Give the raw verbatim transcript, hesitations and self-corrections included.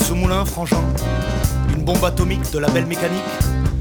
ce moulin frangeant une bombe atomique de la belle mécanique.